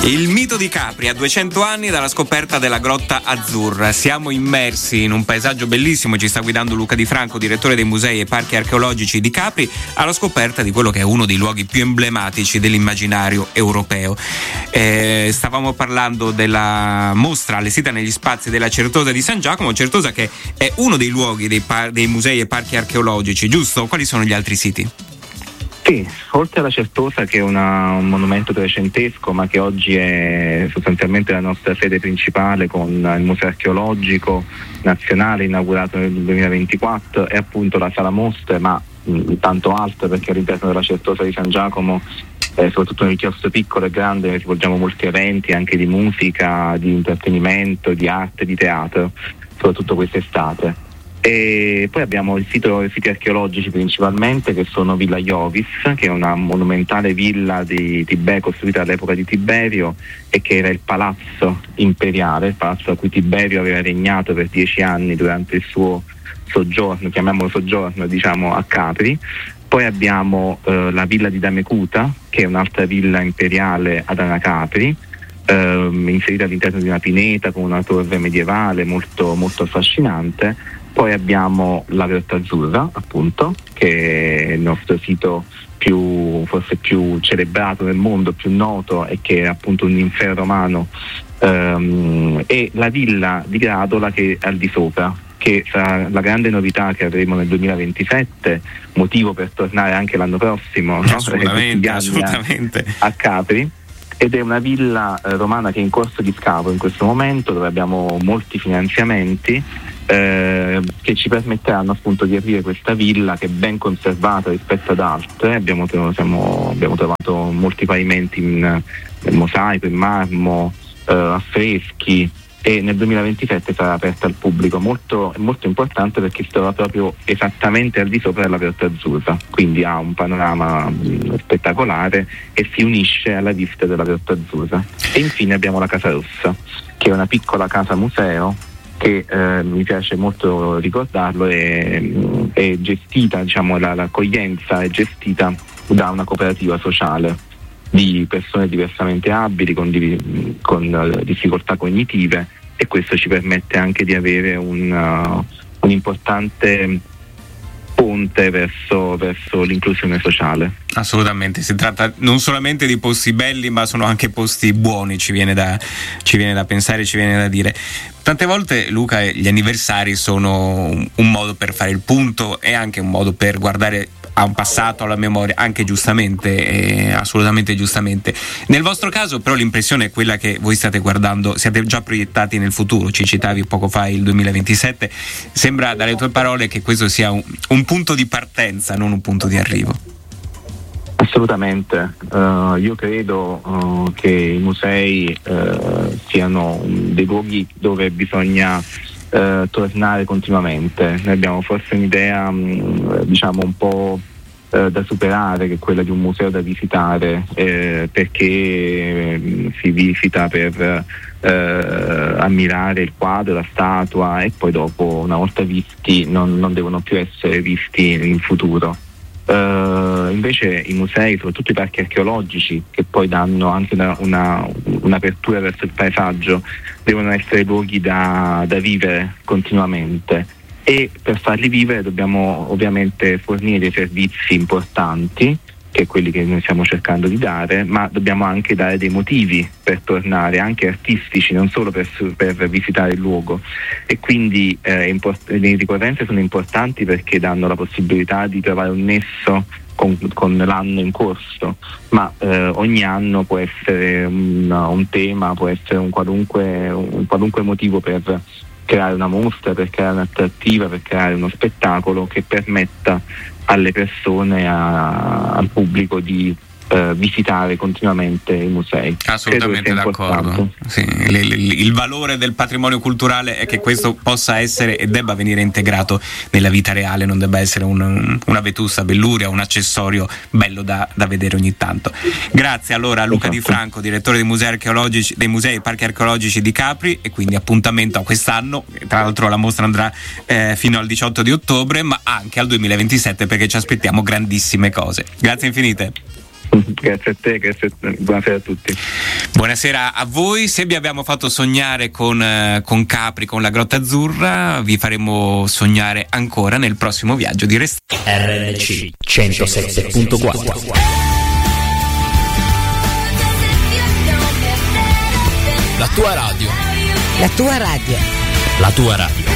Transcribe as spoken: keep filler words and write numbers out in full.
Il mito di Capri a duecento anni dalla scoperta della Grotta Azzurra. Siamo immersi in un paesaggio bellissimo, ci sta guidando Luca Di Franco, direttore dei musei e parchi archeologici di Capri, alla scoperta di quello che è uno dei luoghi più emblematici dell'immaginario europeo. Eh, stavamo parlando della mostra allestita negli spazi della Certosa di San Giacomo, Certosa che è uno dei luoghi dei, par- dei musei e parchi archeologici, giusto? Quali sono gli altri siti? Sì, oltre alla Certosa, che è una, un monumento trecentesco ma che oggi è sostanzialmente la nostra sede principale con il Museo Archeologico Nazionale inaugurato nel duemilaventiquattro, e appunto la sala mostre, ma mh, tanto altro, perché all'interno della Certosa di San Giacomo, eh, soprattutto nel chiostro piccolo e grande, svolgiamo molti eventi anche di musica, di intrattenimento, di arte, di teatro, soprattutto quest'estate. E poi abbiamo il sito, i siti archeologici principalmente, che sono Villa Iovis, che è una monumentale villa di Tiberio, costruita all'epoca di Tiberio, e che era il palazzo imperiale, il palazzo a cui Tiberio aveva regnato per dieci anni durante il suo soggiorno, chiamiamolo soggiorno, diciamo, a Capri. Poi abbiamo eh, la villa di Damecuta, che è un'altra villa imperiale ad Anacapri, eh, inserita all'interno di una pineta con una torre medievale molto, molto affascinante. Poi abbiamo la Grotta Azzurra, appunto, che è il nostro sito più, forse più celebrato nel mondo, più noto, e che è appunto un ninfeo romano, ehm, e la villa di Gradola, che è al di sopra, che sarà la grande novità che avremo nel duemilaventisette, motivo per tornare anche l'anno prossimo, no? Assolutamente, assolutamente. A, a Capri. Ed è una villa eh, romana che è in corso di scavo in questo momento, dove abbiamo molti finanziamenti eh, che ci permetteranno appunto di aprire questa villa, che è ben conservata rispetto ad altre. Abbiamo, siamo, abbiamo trovato molti pavimenti in, in mosaico, in marmo, eh, affreschi, e nel duemilaventisette sarà aperta al pubblico. Molto, molto importante, perché si trova proprio esattamente al di sopra della Grotta Azzurra, quindi ha un panorama mh, spettacolare e si unisce alla vista della Grotta Azzurra. E infine abbiamo la Casa Rossa, che è una piccola casa museo che eh, mi piace molto ricordarlo, è, è gestita, diciamo, la, l'accoglienza è gestita da una cooperativa sociale di persone diversamente abili, con, di, con uh, difficoltà cognitive, e questo ci permette anche di avere un, uh, un importante ponte verso, verso l'inclusione sociale. Assolutamente, si tratta non solamente di posti belli, ma sono anche posti buoni, ci viene da, ci viene da pensare, ci viene da dire. Tante volte, Luca, gli anniversari sono un modo per fare il punto e anche un modo per guardare a un passato, alla memoria, anche giustamente, eh, assolutamente giustamente. Nel vostro caso però l'impressione è quella che voi state guardando, siete già proiettati nel futuro, ci citavi poco fa il duemilaventisette, sembra dalle tue parole che questo sia un, un punto di partenza, non un punto di arrivo. Assolutamente, uh, io credo uh, che i musei uh, siano dei luoghi dove bisogna Uh, tornare continuamente. Noi abbiamo forse un'idea mh, diciamo un po' uh, da superare, che è quella di un museo da visitare, eh, perché mh, si visita per uh, ammirare il quadro, la statua, e poi dopo, una volta visti, non, non devono più essere visti in futuro. Uh, invece i musei, soprattutto i parchi archeologici, che poi danno anche una, una, un'apertura verso il paesaggio, devono essere luoghi da, da vivere continuamente, e per farli vivere dobbiamo ovviamente fornire dei servizi importanti, che è quelli che noi stiamo cercando di dare, ma dobbiamo anche dare dei motivi per tornare, anche artistici, non solo per, per visitare il luogo. E quindi eh, import- le ricorrenze sono importanti perché danno la possibilità di trovare un nesso con, con l'anno in corso, ma eh, ogni anno può essere un, un tema, può essere un qualunque, un qualunque motivo per creare una mostra, per creare un'attrattiva, per creare uno spettacolo che permetta alle persone, a, al pubblico, di eh, visitare continuamente i musei. Assolutamente d'accordo. Sì, il, il, il valore del patrimonio culturale è che questo possa essere e debba venire integrato nella vita reale, non debba essere un, una vetusta belluria, un accessorio bello da, da vedere ogni tanto. Grazie allora a Luca Di Franco, direttore dei musei archeologici, dei musei e parchi archeologici di Capri, e quindi appuntamento a quest'anno. Tra l'altro la mostra andrà eh, fino al diciotto di ottobre, ma anche al duemilaventisette, perché ci aspettiamo grandissime cose. Grazie infinite. Grazie a te, grazie a te. Buonasera a tutti. Buonasera a voi. Se vi abbiamo fatto sognare con, eh, con Capri, con la Grotta Azzurra, vi faremo sognare ancora nel prossimo viaggio di Restart. R N C centosette punto quattro. La tua radio. La tua radio. La tua radio.